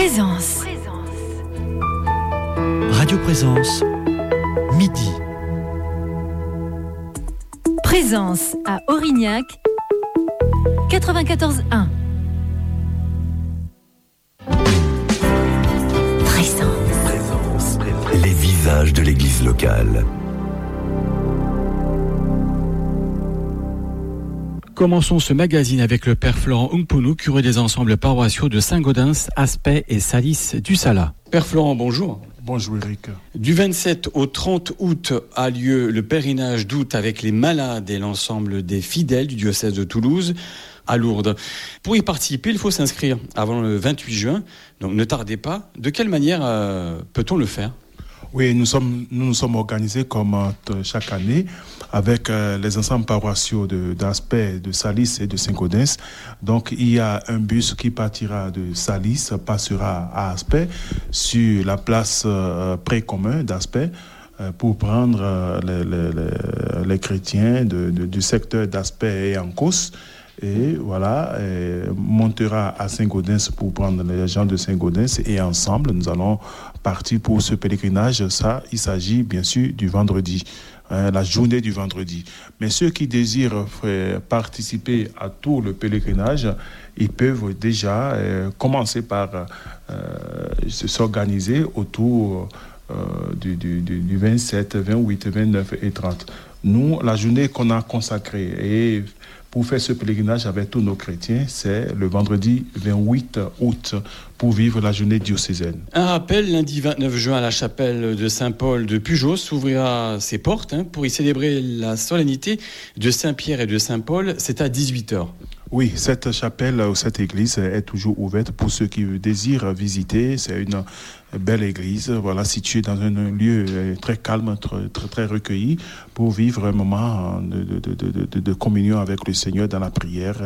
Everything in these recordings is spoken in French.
Présence. Radio Présence, midi. Présence à Aurignac, 94.1. Présence. Les visages de l'église locale. Commençons ce magazine avec le père Florent Ungpunu, curé des ensembles paroissiaux de Saint-Gaudens, Aspet et Salis du Sala. Père Florent, bonjour. Bonjour Eric. Du 27 au 30 août a lieu le pèlerinage d'août avec les malades et l'ensemble des fidèles du diocèse de Toulouse à Lourdes. Pour y participer, il faut s'inscrire avant le 28 juin, donc ne tardez pas. De quelle manière peut-on le faire ? Oui, nous nous sommes organisés comme chaque année avec les ensembles paroissiaux d'Aspet, de Salis et de Saint-Gaudens. Donc, il y a un bus qui partira de Salis, passera à Aspet sur la place précommun d'Aspet pour prendre les chrétiens du secteur d'Aspet et Ancos. Et voilà, montera à Saint-Gaudens pour prendre les gens de Saint-Gaudens et ensemble, nous allons partir pour ce pèlerinage. Ça, il s'agit bien sûr du vendredi, la journée du vendredi. Mais ceux qui désirent participer à tout le pèlerinage, ils peuvent déjà commencer par s'organiser autour du 27, 28, 29 et 30. Nous, la journée qu'on a consacrée et pour faire ce pèlerinage avec tous nos chrétiens, c'est le vendredi 28 août pour vivre la journée diocésaine. Un rappel, lundi 29 juin, la chapelle de Saint-Paul de Pujos ouvrira ses portes pour y célébrer la solennité de Saint-Pierre et de Saint-Paul. C'est à 18h. Oui, cette chapelle ou cette église est toujours ouverte pour ceux qui désirent visiter. C'est une belle église, voilà, située dans un lieu très calme, très recueilli, pour vivre un moment de communion avec le Seigneur dans la prière,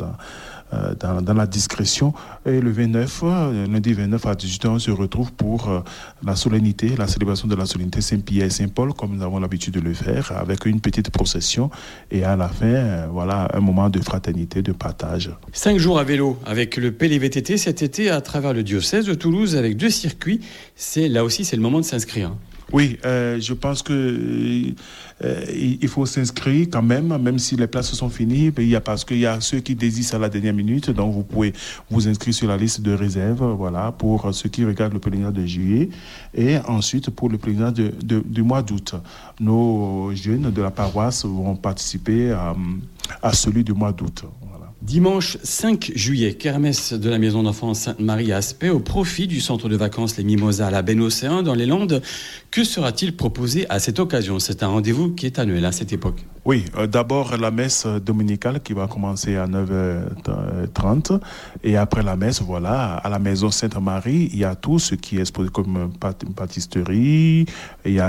dans la discrétion. Et le 29, lundi 29 à 18h, on se retrouve pour la solennité, la célébration de la solennité Saint-Pierre et Saint-Paul, comme nous avons l'habitude de le faire, avec une petite procession. Et à la fin, voilà, un moment de fraternité, de partage. 5 jours à vélo avec le PLVTT cet été à travers le diocèse de Toulouse avec 2 circuits. Là aussi, c'est le moment de s'inscrire. Oui, je pense que il faut s'inscrire quand même si les places sont finies. Parce qu'il y a ceux qui désistent à la dernière minute, donc vous pouvez vous inscrire sur la liste de réserve, voilà, pour ceux qui regardent le pèlerinage de juillet, et ensuite pour le pèlerinage du mois d'août. Nos jeunes de la paroisse vont participer à celui du mois d'août. Voilà. Dimanche 5 juillet, kermesse de la maison d'enfants Sainte-Marie à Aspet au profit du centre de vacances Les Mimosas à la Baie-Océan dans les Landes. Que sera-t-il proposé à cette occasion ? C'est un rendez-vous qui est annuel à cette époque. Oui, d'abord la messe dominicale qui va commencer à 9h30 et après la messe, voilà, à la maison Sainte-Marie, il y a tout ce qui est exposé comme pâtisserie, il y a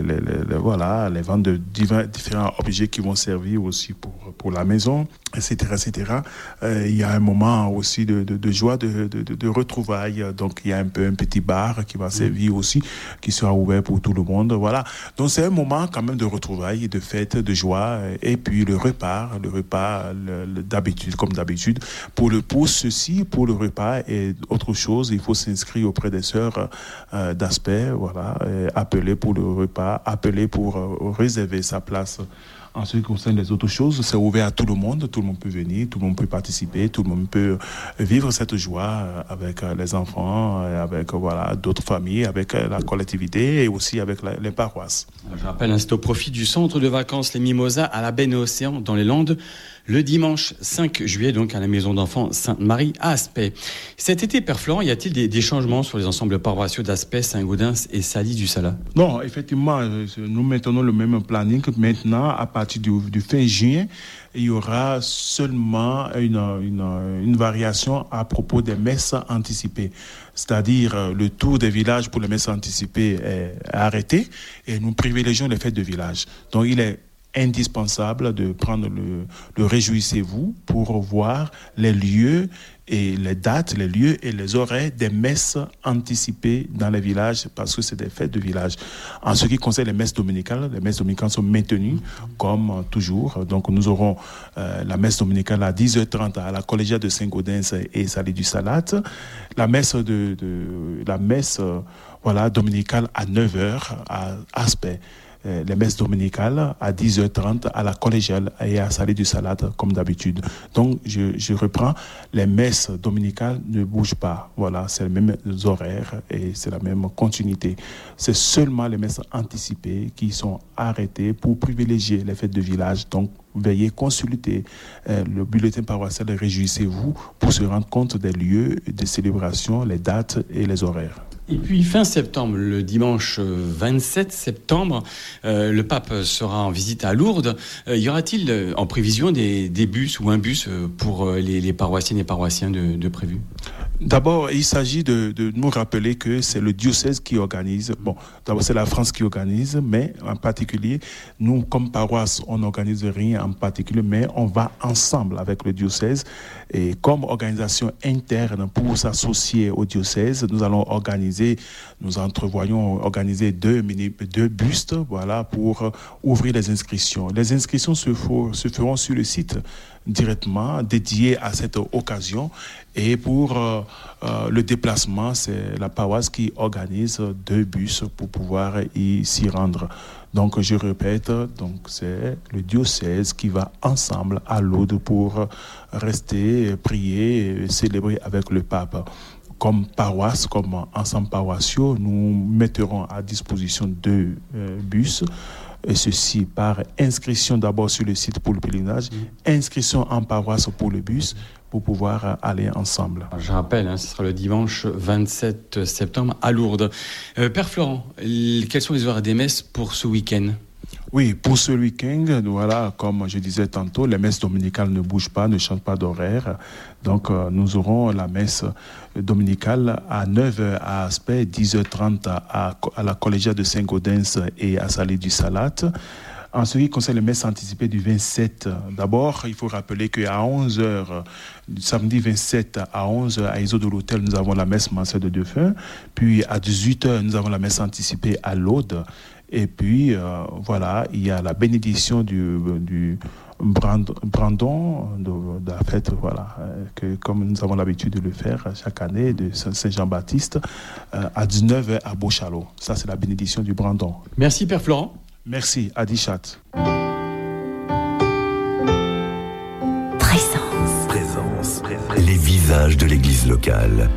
les ventes de différents objets qui vont servir aussi pour la maison, etc., etc. Il y a un moment aussi de joie, de retrouvailles, donc il y a un petit bar qui va servir aussi, qui sera ouvert pour tout le monde, voilà. Donc c'est un moment quand même de retrouvailles, de fête, de joie. Et puis le repas d'habitude, comme d'habitude. Pour le repas et autre chose, il faut s'inscrire auprès des sœurs d'Aspet, voilà, appeler pour le repas, appeler pour réserver sa place. En ce qui concerne les autres choses, c'est ouvert à tout le monde peut venir, tout le monde peut participer, tout le monde peut vivre cette joie avec les enfants, avec d'autres familles, avec la collectivité et aussi avec les paroisses. Je rappelle, c'est au profit du centre de vacances Les Mimosas à la Baie-Océan dans les Landes, le dimanche 5 juillet, donc à la maison d'enfants Sainte-Marie à Aspet. Cet été, Père Florent, y a-t-il des changements sur les ensembles paroissiaux d'Aspet, Saint-Gaudens et Salis du Sala ? Non, effectivement, nous maintenons le même planning. Maintenant, à partir du fin juin, il y aura seulement une variation à propos des messes anticipées. C'est-à-dire le tour des villages pour les messes anticipées est arrêté et nous privilégions les fêtes de village. Donc il est indispensable de prendre le Réjouissez-vous pour voir les lieux et les dates, les lieux et les horaires des messes anticipées dans les villages, parce que c'est des fêtes de village. En ce qui concerne les messes dominicales sont maintenues comme toujours. Donc nous aurons la messe dominicale à 10h30 à la collégiale de Saint-Gaudens et Salé du Salat, la messe dominicale à 9h à Aspect, les messes dominicales à 10h30 à la collégiale et à Salé du Salat comme d'habitude. Donc je reprends, les messes dominicales ne bougent pas. Voilà, c'est les mêmes horaires et c'est la même continuité. C'est seulement les messes anticipées qui sont arrêtées pour privilégier les fêtes de village. Donc veuillez consulter le bulletin paroissial Réjouissez-vous pour se rendre compte des lieux de célébration, les dates et les horaires. Et puis fin septembre, le dimanche 27 septembre, le pape sera en visite à Lourdes. Y aura-t-il en prévision des bus ou un bus pour les paroissiennes et paroissiens de prévu ? D'abord, il s'agit de nous rappeler que c'est le diocèse qui organise. Bon, d'abord, c'est la France qui organise, mais en particulier, nous, comme paroisse, on n'organise rien en particulier, mais on va ensemble avec le diocèse. Et comme organisation interne pour s'associer au diocèse, nous entrevoyons organiser deux bustes, voilà, pour ouvrir les inscriptions. Les inscriptions se feront sur le site directement dédié à cette occasion. Et pour le déplacement, c'est la paroisse qui organise 2 bus pour pouvoir s'y rendre. Donc, je répète, c'est le diocèse qui va ensemble à Lourdes pour rester, prier, célébrer avec le pape. Comme paroisse, comme ensemble paroissiaux, nous mettrons à disposition 2 bus. Et ceci par inscription d'abord sur le site pour le pèlerinage, inscription en paroisse pour le bus, pour pouvoir aller ensemble. Je rappelle, ce sera le dimanche 27 septembre à Lourdes. Père Florent, quels sont les horaires des messes pour ce week-end ? Oui, pour ce week-end, voilà, comme je disais tantôt, les messes dominicales ne bougent pas, ne changent pas d'horaire. Donc, nous aurons la messe dominicale à 9h à Aspect, 10h30 à la collégiale de Saint-Gaudens et à Salé du Salat. En ce qui concerne les messes anticipées du 27, d'abord, il faut rappeler qu'à 11h, samedi 27 à 11h, à Iso de l'Hôtel, nous avons la messe mensuelle de défunt. Puis à 18h, nous avons la messe anticipée à l'Aude. Et puis, voilà, il y a la bénédiction du brandon de la fête, voilà, que comme nous avons l'habitude de le faire chaque année, de Saint-Jean-Baptiste, à 19h à Beauchalot. Ça, c'est la bénédiction du brandon. Merci, Père Florent. Merci, Adichat. Présence. Les visages de l'église locale.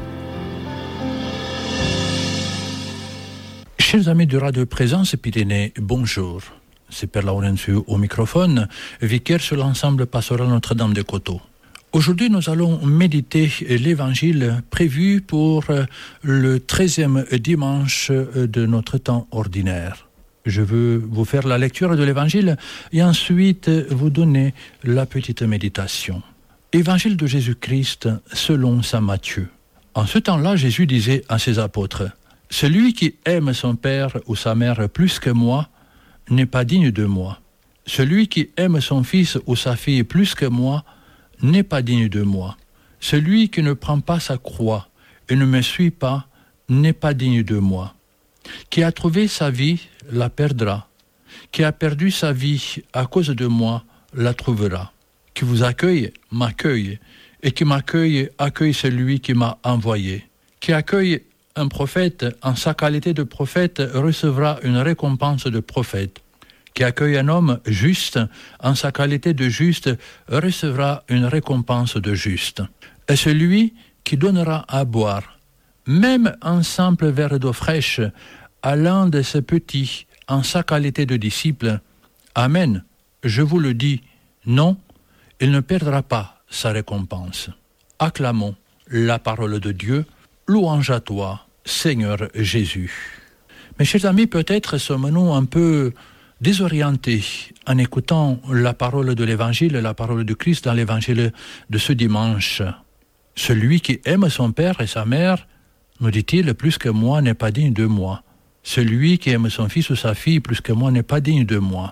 Chers amis de Radio Présence Pyrénées, bonjour. C'est Père Laurentiu au microphone, vicaire sur l'ensemble pastoral Notre-Dame de Coteau. Aujourd'hui, nous allons méditer l'évangile prévu pour le 13e dimanche de notre temps ordinaire. Je veux vous faire la lecture de l'évangile et ensuite vous donner la petite méditation. Évangile de Jésus-Christ selon saint Matthieu. En ce temps-là, Jésus disait à ses apôtres: « Celui qui aime son père ou sa mère plus que moi n'est pas digne de moi. Celui qui aime son fils ou sa fille plus que moi n'est pas digne de moi. Celui qui ne prend pas sa croix et ne me suit pas n'est pas digne de moi. Qui a trouvé sa vie la perdra. Qui a perdu sa vie à cause de moi la trouvera. Qui vous accueille m'accueille, et qui m'accueille accueille celui qui m'a envoyé. Qui accueille un prophète en sa qualité de prophète recevra une récompense de prophète. Qui accueille un homme juste en sa qualité de juste recevra une récompense de juste. Et celui qui donnera à boire, même un simple verre d'eau fraîche, à l'un de ses petits en sa qualité de disciple, Amen, je vous le dis, non, il ne perdra pas sa récompense. Acclamons la parole de Dieu, louange à toi, Seigneur Jésus. Mes chers amis, peut-être sommes-nous un peu désorientés en écoutant la parole de l'Évangile, la parole de Christ dans l'Évangile de ce dimanche. Celui qui aime son père et sa mère, nous dit-il, plus que moi n'est pas digne de moi. Celui qui aime son fils ou sa fille plus que moi n'est pas digne de moi.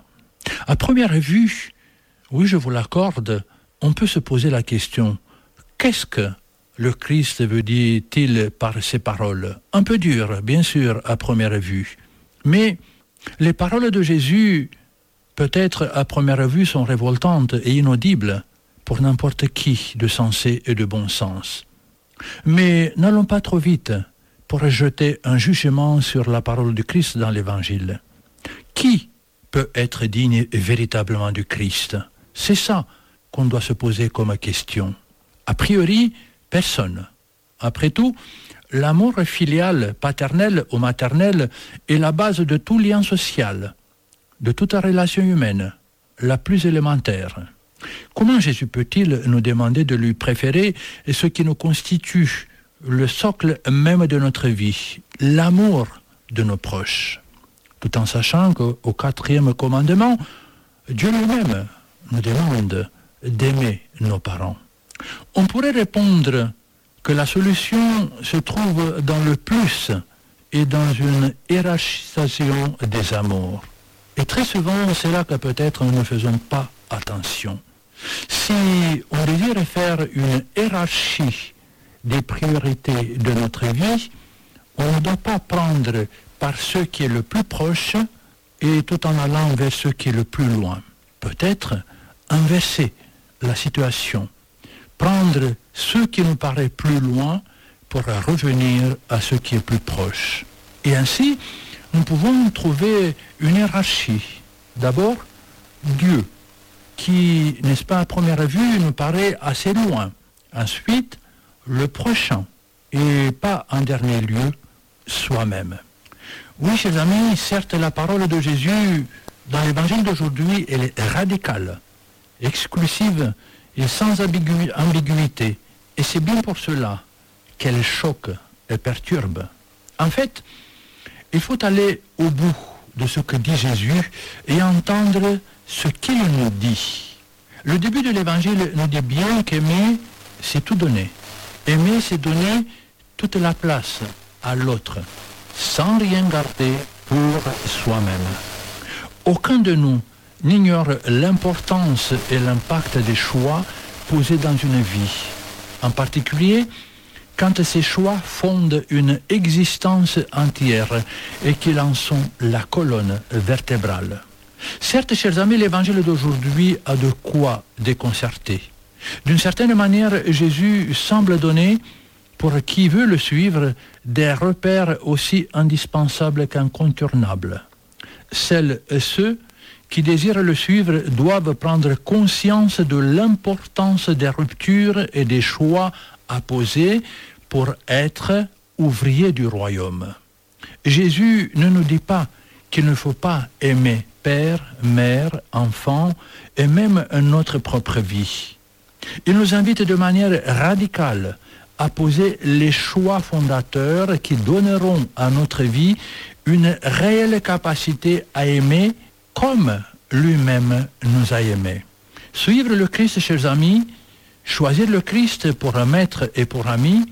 À première vue, oui, je vous l'accorde, on peut se poser la question, qu'est-ce que le Christ veut dire-t-il par ces paroles? Un peu dur, bien sûr, à première vue. Mais les paroles de Jésus, peut-être à première vue, sont révoltantes et inaudibles pour n'importe qui de sensé et de bon sens. Mais n'allons pas trop vite pour jeter un jugement sur la parole du Christ dans l'Évangile. Qui peut être digne véritablement du Christ? C'est ça qu'on doit se poser comme question. A priori, personne. Après tout, l'amour filial, paternel ou maternel est la base de tout lien social, de toute relation humaine, la plus élémentaire. Comment Jésus peut-il nous demander de lui préférer ce qui nous constitue le socle même de notre vie, l'amour de nos proches, tout en sachant qu'au 4e commandement, Dieu lui-même nous demande d'aimer nos parents? On pourrait répondre que la solution se trouve dans le plus et dans une hiérarchisation des amours. Et très souvent, c'est là que peut-être nous ne faisons pas attention. Si on désire faire une hiérarchie des priorités de notre vie, on ne doit pas prendre par ce qui est le plus proche et tout en allant vers ce qui est le plus loin. Peut-être inverser la situation, prendre ce qui nous paraît plus loin pour revenir à ce qui est plus proche. Et ainsi, nous pouvons trouver une hiérarchie. D'abord, Dieu, qui, n'est-ce pas, à première vue, nous paraît assez loin. Ensuite, le prochain, et pas en dernier lieu, soi-même. Oui, chers amis, certes, la parole de Jésus dans l'évangile d'aujourd'hui, elle est radicale, exclusive et sans ambiguïté. Et c'est bien pour cela qu'elle choque et perturbe. En fait, il faut aller au bout de ce que dit Jésus et entendre ce qu'il nous dit. Le début de l'évangile nous dit bien qu'aimer, c'est tout donner. Aimer, c'est donner toute la place à l'autre, sans rien garder pour soi-même. Aucun de nous n'ignore l'importance et l'impact des choix posés dans une vie. En particulier, quand ces choix fondent une existence entière et qu'ils en sont la colonne vertébrale. Certes, chers amis, l'évangile d'aujourd'hui a de quoi déconcerter. D'une certaine manière, Jésus semble donner, pour qui veut le suivre, des repères aussi indispensables qu'incontournables. Celles et ceux qui désirent le suivre doivent prendre conscience de l'importance des ruptures et des choix à poser pour être ouvriers du royaume. Jésus ne nous dit pas qu'il ne faut pas aimer père, mère, enfant et même notre propre vie. Il nous invite de manière radicale à poser les choix fondateurs qui donneront à notre vie une réelle capacité à aimer comme lui-même nous a aimés. Suivre le Christ, chers amis, choisir le Christ pour un maître et pour ami,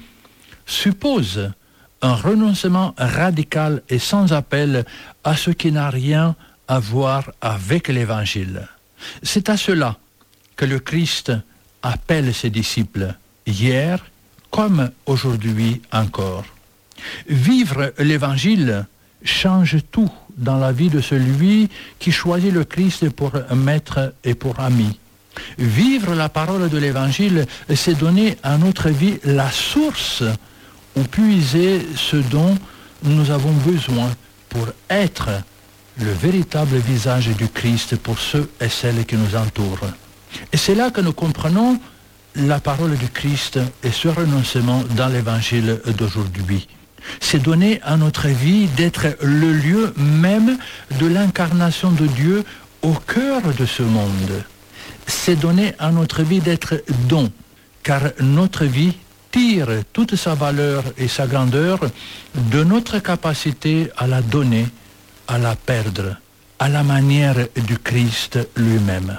suppose un renoncement radical et sans appel à ce qui n'a rien à voir avec l'Évangile. C'est à cela que le Christ appelle ses disciples, hier comme aujourd'hui encore. Vivre l'Évangile change tout dans la vie de celui qui choisit le Christ pour maître et pour ami. Vivre la parole de l'Évangile, c'est donner à notre vie la source où puiser ce dont nous avons besoin pour être le véritable visage du Christ pour ceux et celles qui nous entourent. Et c'est là que nous comprenons la parole du Christ et ce renoncement dans l'Évangile d'aujourd'hui. C'est donner à notre vie d'être le lieu même de l'incarnation de Dieu au cœur de ce monde. C'est donner à notre vie d'être don, car notre vie tire toute sa valeur et sa grandeur de notre capacité à la donner, à la perdre, à la manière du Christ lui-même.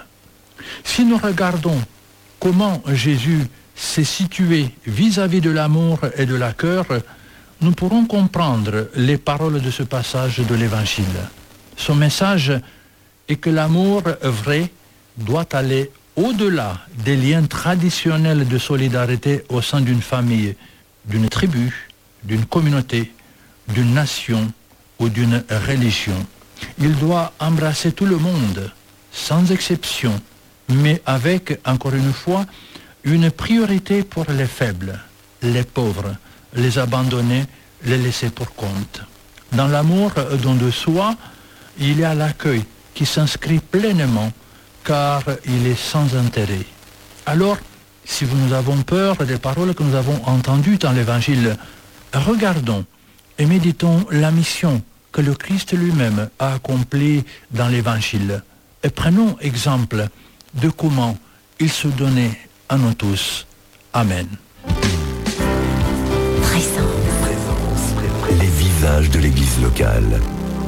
Si nous regardons comment Jésus s'est situé vis-à-vis de l'amour et de la cœur, nous pourrons comprendre les paroles de ce passage de l'Évangile. Son message et que l'amour vrai doit aller au-delà des liens traditionnels de solidarité au sein d'une famille, d'une tribu, d'une communauté, d'une nation ou d'une religion. Il doit embrasser tout le monde, sans exception, mais avec, encore une fois, une priorité pour les faibles, les pauvres, les abandonnés, les laissés pour compte. Dans l'amour don de soi, il y a l'accueil qui s'inscrit pleinement car il est sans intérêt. Alors, si nous avons peur des paroles que nous avons entendues dans l'Évangile, regardons et méditons la mission que le Christ lui-même a accomplie dans l'Évangile. Et prenons exemple de comment il se donnait à nous tous. Amen. Les visages de l'Église locale.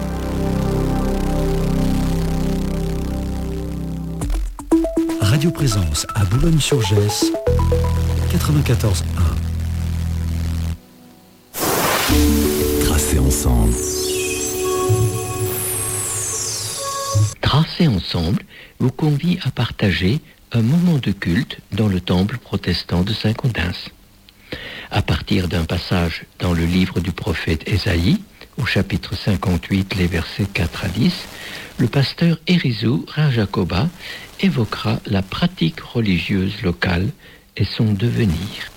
Radio Présence à Boulogne-sur-Gesse, 94.1. Tracer ensemble. Tracer ensemble vous convie à partager un moment de culte dans le temple protestant de Saint-Gaudens. À partir d'un passage dans le livre du prophète Ésaïe, au chapitre 58, les versets 4 à 10, le pasteur Erizou Rajakoba évoquera la pratique religieuse locale et son devenir.